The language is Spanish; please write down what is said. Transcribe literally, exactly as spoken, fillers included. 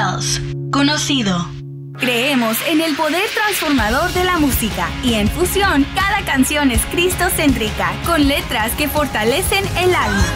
Wells, conocido. Creemos en el poder transformador de la música y en Fusión cada canción es cristocéntrica con letras que fortalecen el alma.